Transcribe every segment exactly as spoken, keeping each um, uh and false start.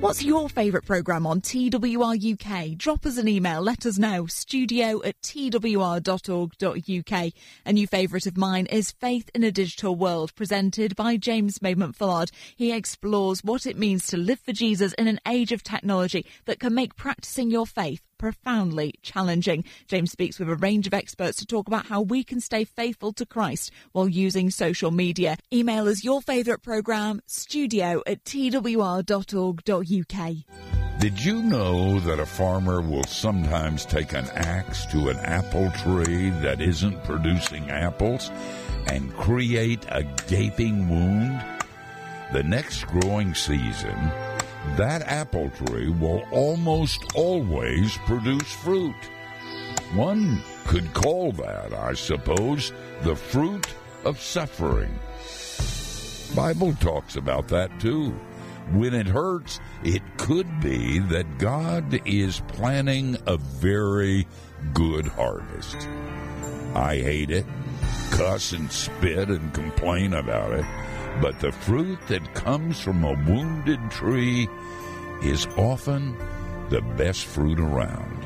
What's your favourite programme on T W R U K? Drop us an email, let us know, studio at t w r dot org dot u k. A new favourite of mine is Faith in a Digital World, presented by James Maidment-Fullard. He explores what it means to live for Jesus in an age of technology that can make practising your faith profoundly challenging. James speaks with a range of experts to talk about how we can stay faithful to Christ while using social media. Email us your favourite programme, studio at t w r dot org dot u k. Did you know that a farmer will sometimes take an axe to an apple tree that isn't producing apples and create a gaping wound? The next growing season, that apple tree will almost always produce fruit. One could call that, I suppose, the fruit of suffering. Bible talks about that too. When it hurts, it could be that God is planning a very good harvest. I hate it, cuss and spit and complain about it, but the fruit that comes from a wounded tree is often the best fruit around.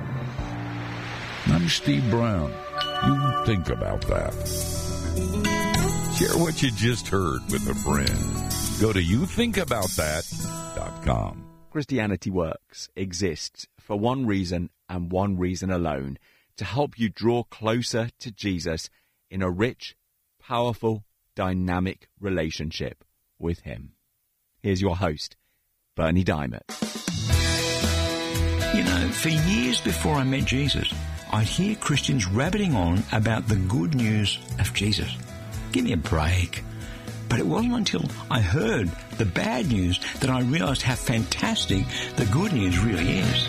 I'm Steve Brown. You think about that. Share what you just heard with a friend. Go to you think about that dot com. Christianity Works exists for one reason and one reason alone, to help you draw closer to Jesus in a rich, powerful, dynamic relationship with him. Here's your host, Bernie Diamond. You know, for years before I met Jesus, I'd hear Christians rabbiting on about the good news of Jesus. Give me a break. But it wasn't until I heard the bad news that I realized how fantastic the good news really is.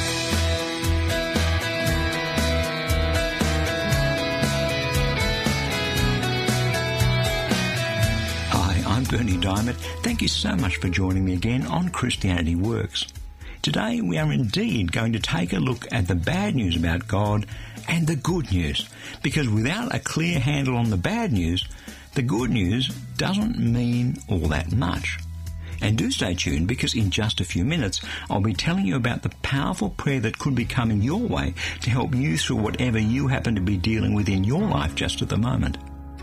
Hi, I'm Bernie Diamond. Thank you so much for joining me again on Christianity Works. Today we are indeed going to take a look at the bad news about God and the good news, because without a clear handle on the bad news, the good news doesn't mean all that much. And do stay tuned, because in just a few minutes I'll be telling you about the powerful prayer that could be coming your way to help you through whatever you happen to be dealing with in your life just at the moment.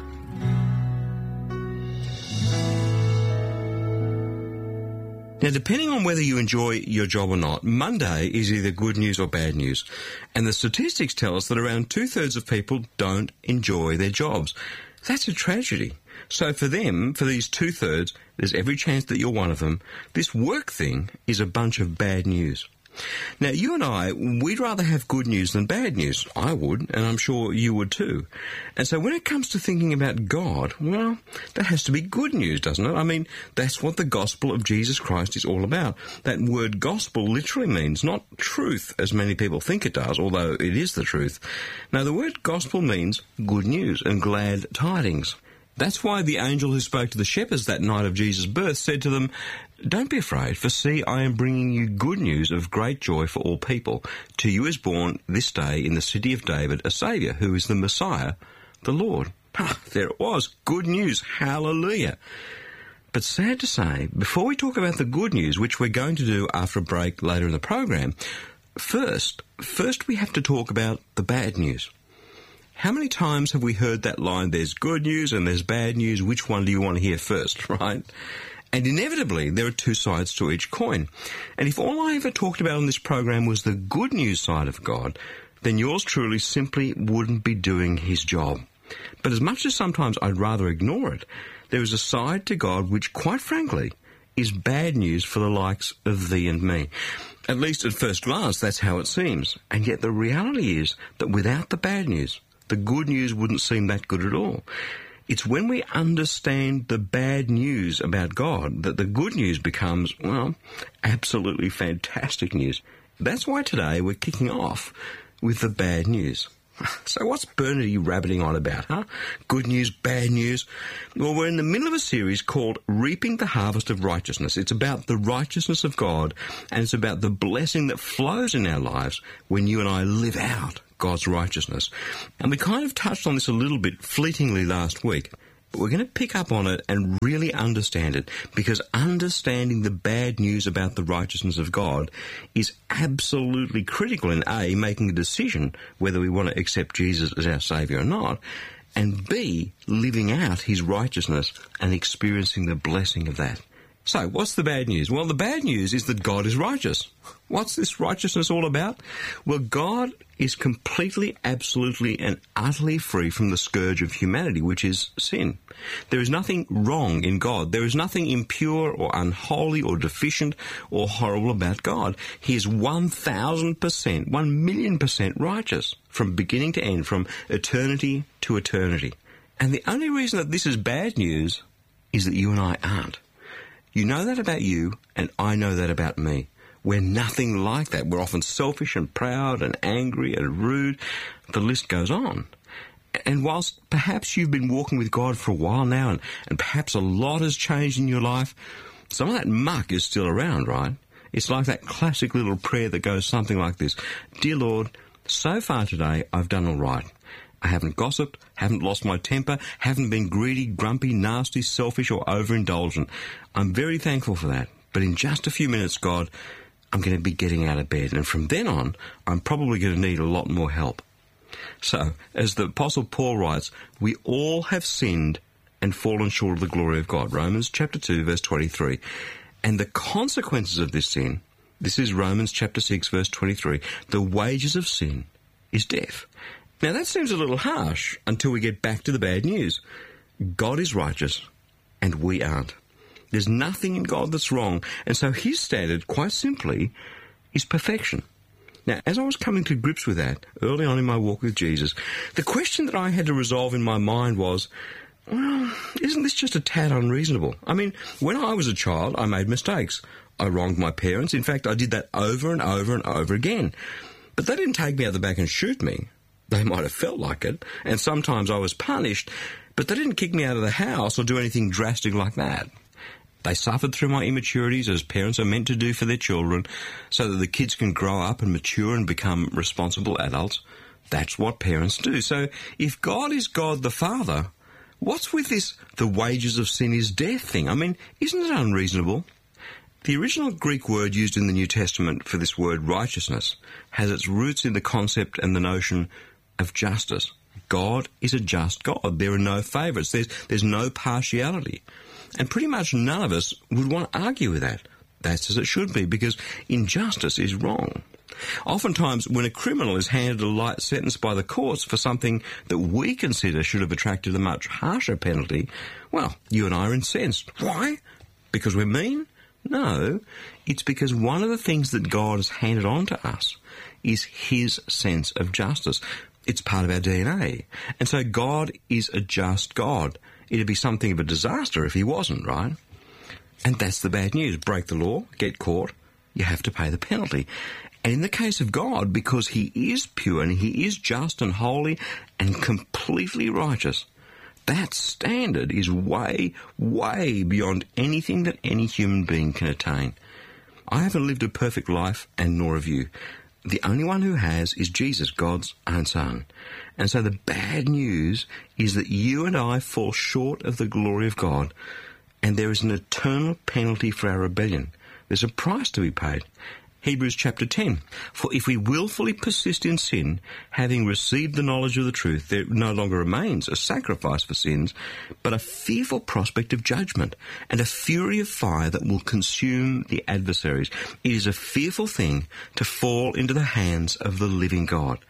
Now, depending on whether you enjoy your job or not, Monday is either good news or bad news. And the statistics tell us that around two-thirds of people don't enjoy their jobs. That's a tragedy. So for them, for these two-thirds, there's every chance that you're one of them, this work thing is a bunch of bad news. Now, you and I, we'd rather have good news than bad news. I would, and I'm sure you would too. And so when it comes to thinking about God, well, that has to be good news, doesn't it? I mean, that's what the gospel of Jesus Christ is all about. That word gospel literally means not truth, as many people think it does, although it is the truth. Now, the word gospel means good news and glad tidings. That's why the angel who spoke to the shepherds that night of Jesus' birth said to them, "Don't be afraid, for see, I am bringing you good news of great joy for all people. To you is born this day in the city of David a Saviour, who is the Messiah, the Lord." Ah, there it was. Good news. Hallelujah. But sad to say, before we talk about the good news, which we're going to do after a break later in the program, first, first we have to talk about the bad news. How many times have we heard that line, there's good news and there's bad news, which one do you want to hear first, right? And inevitably, there are two sides to each coin. And if all I ever talked about on this program was the good news side of God, then yours truly simply wouldn't be doing his job. But as much as sometimes I'd rather ignore it, there is a side to God which, quite frankly, is bad news for the likes of thee and me. At least at first glance, that's how it seems. And yet the reality is that without the bad news, the good news wouldn't seem that good at all. It's when we understand the bad news about God that the good news becomes, well, absolutely fantastic news. That's why today we're kicking off with the bad news. So what's Bernard rabbiting on about, huh? Good news, bad news? Well, we're in the middle of a series called Reaping the Harvest of Righteousness. It's about the righteousness of God, and it's about the blessing that flows in our lives when you and I live out God's righteousness. And we kind of touched on this a little bit fleetingly last week. But we're going to pick up on it and really understand it, because understanding the bad news about the righteousness of God is absolutely critical in A, making a decision whether we want to accept Jesus as our Saviour or not, and B, living out his righteousness and experiencing the blessing of that. So, what's the bad news? Well, the bad news is that God is righteous. What's this righteousness all about? Well, God is completely, absolutely, and utterly free from the scourge of humanity, which is sin. There is nothing wrong in God. There is nothing impure or unholy or deficient or horrible about God. He is one thousand percent, one million percent righteous from beginning to end, from eternity to eternity. And the only reason that this is bad news is that you and I aren't. You know that about you, and I know that about me. We're nothing like that. We're often selfish and proud and angry and rude. The list goes on. And whilst perhaps you've been walking with God for a while now, and, and perhaps a lot has changed in your life, some of that muck is still around, right? It's like that classic little prayer that goes something like this. Dear Lord, so far today I've done all right. I haven't gossiped, haven't lost my temper, haven't been greedy, grumpy, nasty, selfish, or overindulgent. I'm very thankful for that. But in just a few minutes, God, I'm going to be getting out of bed. And from then on, I'm probably going to need a lot more help. So, as the Apostle Paul writes, we all have sinned and fallen short of the glory of God. Romans chapter two, verse twenty-three. And the consequences of this sin, this is Romans chapter six, verse twenty-three, the wages of sin is death. Now, that seems a little harsh until we get back to the bad news. God is righteous, and we aren't. There's nothing in God that's wrong, and so his standard, quite simply, is perfection. Now, as I was coming to grips with that early on in my walk with Jesus, the question that I had to resolve in my mind was, well, isn't this just a tad unreasonable? I mean, when I was a child, I made mistakes. I wronged my parents. In fact, I did that over and over and over again. But they didn't take me out the back and shoot me. They might have felt like it, and sometimes I was punished, but they didn't kick me out of the house or do anything drastic like that. They suffered through my immaturities, as parents are meant to do for their children, so that the kids can grow up and mature and become responsible adults. That's what parents do. So if God is God the Father, what's with this the wages of sin is death thing? I mean, isn't it unreasonable? The original Greek word used in the New Testament for this word righteousness has its roots in the concept and the notion of justice. God is a just God. There are no favourites. There's, there's no partiality. And pretty much none of us would want to argue with that. That's as it should be, because injustice is wrong. Oftentimes, when a criminal is handed a light sentence by the courts for something that we consider should have attracted a much harsher penalty, well, you and I are incensed. Why? Because we're mean? No, it's because one of the things that God has handed on to us is his sense of justice. It's part of our D N A. And so God is a just God. It'd be something of a disaster if he wasn't, right? And that's the bad news. Break the law, get caught, you have to pay the penalty. And in the case of God, because he is pure and he is just and holy and completely righteous, that standard is way, way beyond anything that any human being can attain. I haven't lived a perfect life, and nor have you. The only one who has is Jesus, God's own Son. And so the bad news is that you and I fall short of the glory of God, and there is an eternal penalty for our rebellion. There's a price to be paid. Hebrews chapter ten. For if we willfully persist in sin, having received the knowledge of the truth, there no longer remains a sacrifice for sins, but a fearful prospect of judgment, and a fury of fire that will consume the adversaries. It is a fearful thing to fall into the hands of the living God.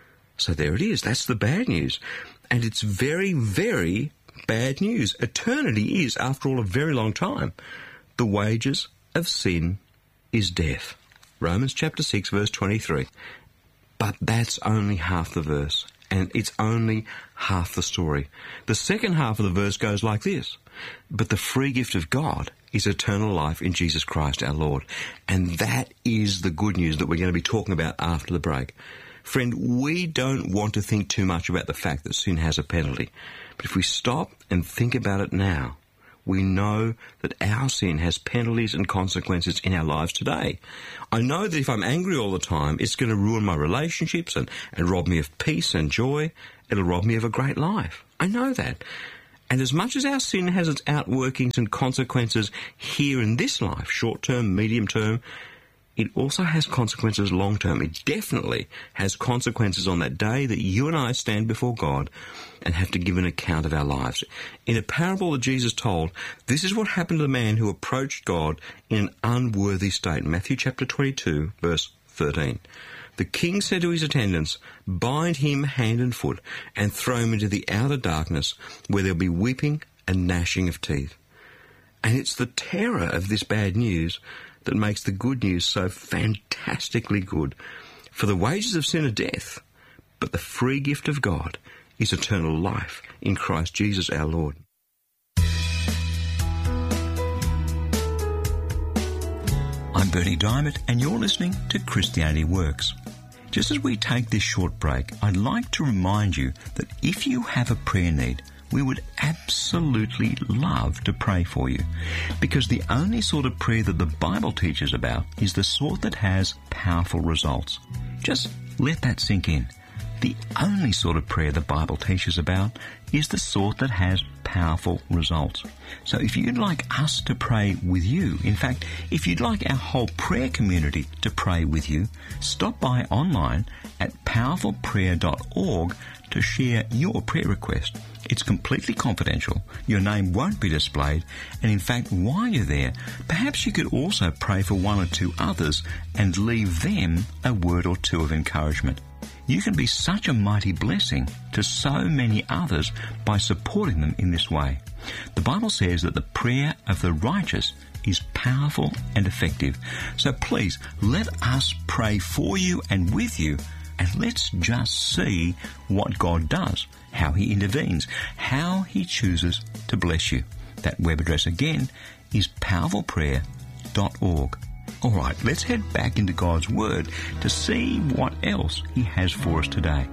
So there it is. That's the bad news. And it's very, very bad news. Eternity is, after all, a very long time. The wages of sin is death. Romans chapter six, verse twenty-three. But that's only half the verse, and it's only half the story. The second half of the verse goes like this. But the free gift of God is eternal life in Jesus Christ our Lord. And that is the good news that we're going to be talking about after the break. Friend, we don't want to think too much about the fact that sin has a penalty. But if we stop and think about it now, we know that our sin has penalties and consequences in our lives today. I know that if I'm angry all the time, it's going to ruin my relationships and, and rob me of peace and joy. It'll rob me of a great life. I know that. And as much as our sin has its outworkings and consequences here in this life, short-term, medium-term, it also has consequences long-term. It definitely has consequences on that day that you and I stand before God and have to give an account of our lives. In a parable that Jesus told, this is what happened to the man who approached God in an unworthy state. Matthew chapter twenty-two, verse thirteen. The king said to his attendants, "Bind him hand and foot and throw him into the outer darkness where there'll be weeping and gnashing of teeth." And it's the terror of this bad news that makes the good news so fantastically good. For the wages of sin are death, but the free gift of God is eternal life in Christ Jesus our Lord. I'm Bernie Diamond, and you're listening to Christianity Works. Just as we take this short break, I'd like to remind you that if you have a prayer need, we would absolutely love to pray for you, because the only sort of prayer that the Bible teaches about is the sort that has powerful results. Just let that sink in. The only sort of prayer the Bible teaches about is the sort that has powerful results. So if you'd like us to pray with you, in fact, if you'd like our whole prayer community to pray with you, stop by online at powerful prayer dot org to share your prayer request. It's completely confidential. Your name won't be displayed. And in fact, while you're there, perhaps you could also pray for one or two others and leave them a word or two of encouragement. You can be such a mighty blessing to so many others by supporting them in this way. The Bible says that the prayer of the righteous is powerful and effective. So please, let us pray for you and with you, and let's just see what God does, how he intervenes, how he chooses to bless you. That web address again is powerful prayer dot org. All right, let's head back into God's Word to see what else he has for us today.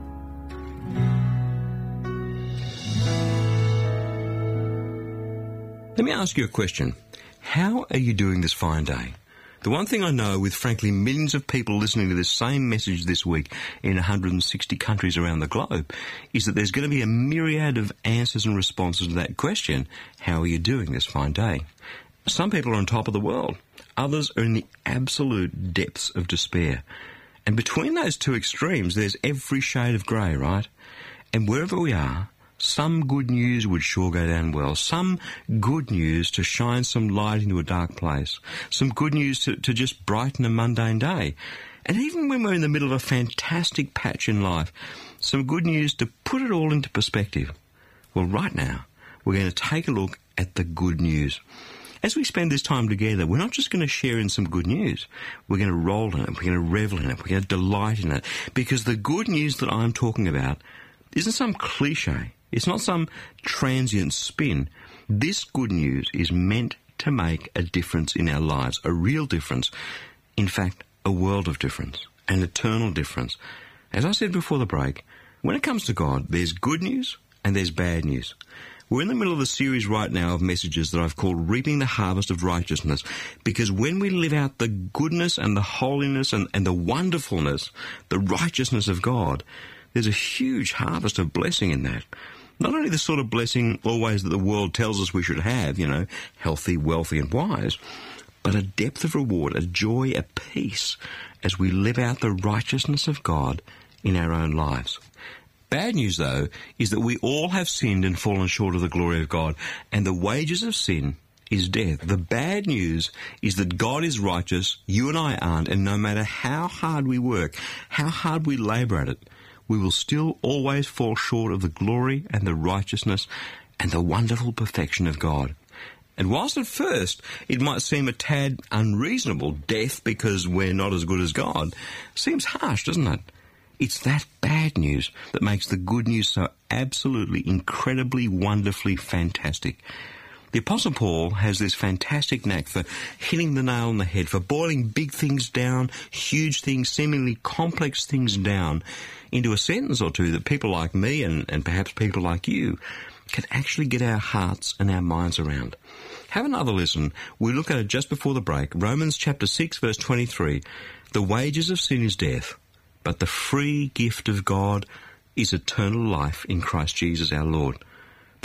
Let me ask you a question. How are you doing this fine day? The one thing I know, with frankly millions of people listening to this same message this week in one hundred sixty countries around the globe, is that there's going to be a myriad of answers and responses to that question, how are you doing this fine day? Some people are on top of the world. Others are in the absolute depths of despair. And between those two extremes, there's every shade of grey, right? And wherever we are, some good news would sure go down well. Some good news to shine some light into a dark place. Some good news to, to just brighten a mundane day. And even when we're in the middle of a fantastic patch in life, some good news to put it all into perspective. Well, right now, we're going to take a look at the good news. As we spend this time together, we're not just going to share in some good news. We're going to roll in it. We're going to revel in it. We're going to delight in it. Because the good news that I'm talking about isn't some cliche. It's not some transient spin. This good news is meant to make a difference in our lives, a real difference. In fact, a world of difference, an eternal difference. As I said before the break, when it comes to God, there's good news and there's bad news. We're in the middle of a series right now of messages that I've called Reaping the Harvest of Righteousness, because when we live out the goodness and the holiness and, and the wonderfulness, the righteousness of God, there's a huge harvest of blessing in that. Not only the sort of blessing always that the world tells us we should have, you know, healthy, wealthy and wise, but a depth of reward, a joy, a peace as we live out the righteousness of God in our own lives. Bad news, though, is that we all have sinned and fallen short of the glory of God, and the wages of sin is death. The bad news is that God is righteous, you and I aren't, and no matter how hard we work, how hard we labour at it, we will still always fall short of the glory and the righteousness and the wonderful perfection of God. And whilst at first it might seem a tad unreasonable, death because we're not as good as God, seems harsh, doesn't it? It's that bad news that makes the good news so absolutely, incredibly, wonderfully fantastic. The Apostle Paul has this fantastic knack for hitting the nail on the head, for boiling big things down, huge things, seemingly complex things down into a sentence or two that people like me and, and perhaps people like you can actually get our hearts and our minds around. Have another listen. We look at it just before the break. Romans chapter six, verse twenty-three. The wages of sin is death, but the free gift of God is eternal life in Christ Jesus our Lord.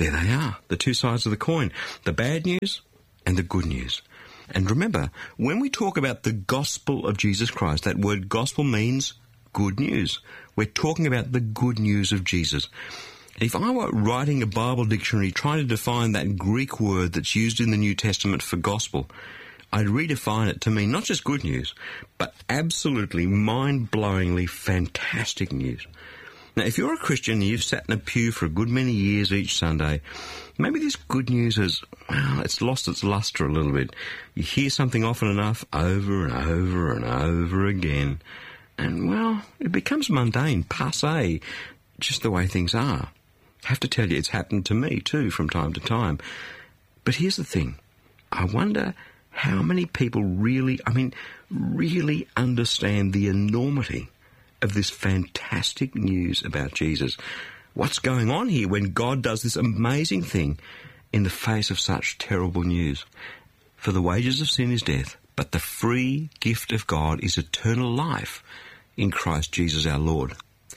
There they are, the two sides of the coin, the bad news and the good news. And remember, when we talk about the gospel of Jesus Christ, that word gospel means good news. We're talking about the good news of Jesus. If I were writing a Bible dictionary trying to define that Greek word that's used in the New Testament for gospel, I'd redefine it to mean not just good news, but absolutely mind-blowingly fantastic news. Now, if you're a Christian and you've sat in a pew for a good many years each Sunday, maybe this good news has, well, it's lost its lustre a little bit. You hear something often enough, over and over and over again, and, well, it becomes mundane, passé, just the way things are. I have to tell you, it's happened to me too from time to time. But here's the thing. I wonder how many people really, I mean, really understand the enormity of this fantastic news about Jesus. What's going on here when God does this amazing thing in the face of such terrible news? For the wages of sin is death, but the free gift of God is eternal life in Christ Jesus our Lord.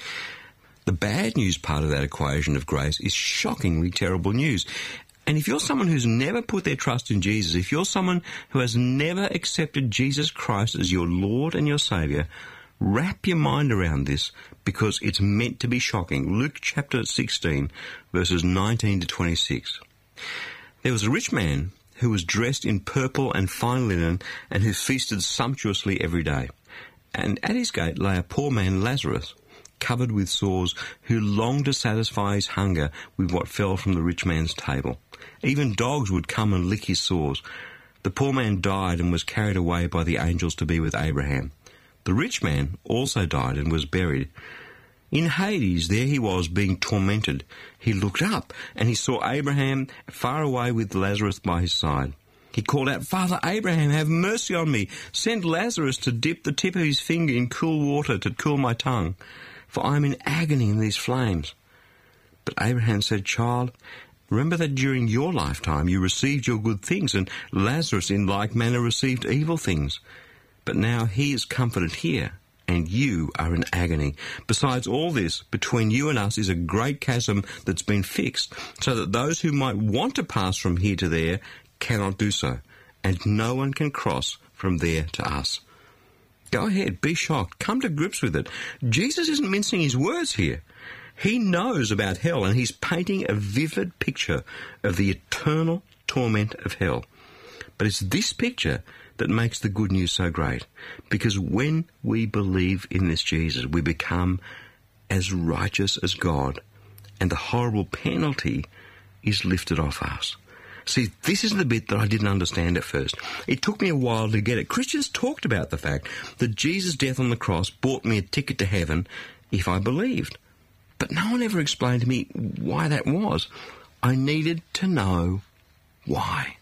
The bad news part of that equation of grace is shockingly terrible news. And if you're someone who's never put their trust in Jesus, if you're someone who has never accepted Jesus Christ as your Lord and your Saviour, wrap your mind around this, because it's meant to be shocking. Luke chapter sixteen, verses nineteen to twenty-six. There was a rich man who was dressed in purple and fine linen, and who feasted sumptuously every day. And at his gate lay a poor man, Lazarus, covered with sores, who longed to satisfy his hunger with what fell from the rich man's table. Even dogs would come and lick his sores. The poor man died and was carried away by the angels to be with Abraham. The rich man also died and was buried. In Hades, there he was being tormented. He looked up and he saw Abraham far away with Lazarus by his side. He called out, "Father Abraham, have mercy on me. Send Lazarus to dip the tip of his finger in cool water to cool my tongue, for I am in agony in these flames." But Abraham said, "Child, remember that during your lifetime you received your good things, and Lazarus in like manner received evil things. But now he is comforted here, and you are in agony. Besides all this, between you and us is a great chasm that's been fixed, so that those who might want to pass from here to there cannot do so, and no one can cross from there to us." Go ahead, be shocked, come to grips with it. Jesus isn't mincing his words here. He knows about hell, and he's painting a vivid picture of the eternal torment of hell. But it's this picture that makes the good news so great, because when we believe in this Jesus, we become as righteous as God, and the horrible penalty is lifted off us. See, this is the bit that I didn't understand at first. It took me a while to get it. Christians talked about the fact that Jesus' death on the cross bought me a ticket to heaven if I believed. But no one ever explained to me why that was. I needed to know why.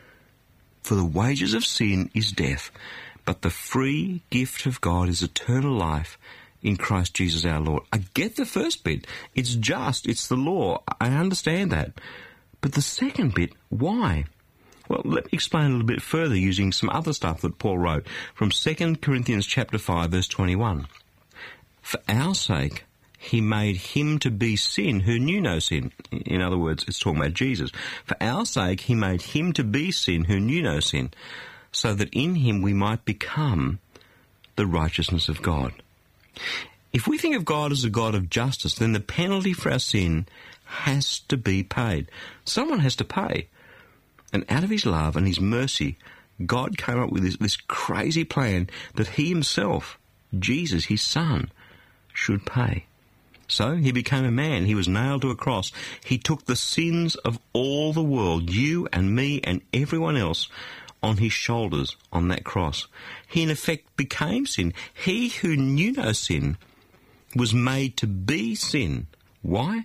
For the wages of sin is death, but the free gift of God is eternal life in Christ Jesus our Lord. I get the first bit. It's just, it's the law. I understand that. But the second bit, why? Well, let me explain a little bit further using some other stuff that Paul wrote from Second Corinthians chapter five, verse twenty-one. For our sake, he made him to be sin who knew no sin. In other words, it's talking about Jesus. For our sake, he made him to be sin who knew no sin, so that in him we might become the righteousness of God. If we think of God as a God of justice, then the penalty for our sin has to be paid. Someone has to pay. And out of his love and his mercy, God came up with this, this crazy plan that he himself, Jesus, his son, should pay. So he became a man. He was nailed to a cross. He took the sins of all the world, you and me and everyone else, on his shoulders on that cross. He in effect became sin. He who knew no sin was made to be sin. Why?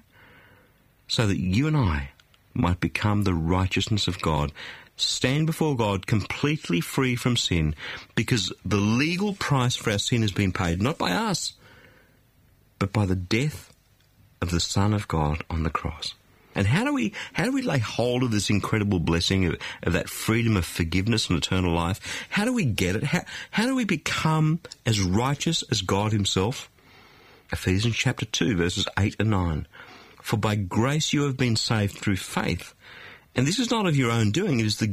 So that you and I might become the righteousness of God, stand before God completely free from sin, because the legal price for our sin has been paid, not by us, but by the death of the Son of God on the cross. And how do we how do we lay hold of this incredible blessing of, of that freedom of forgiveness and eternal life? How do we get it? How, how do we become as righteous as God himself? Ephesians chapter two, verses eight and nine. For by grace you have been saved through faith. And this is not of your own doing, it is the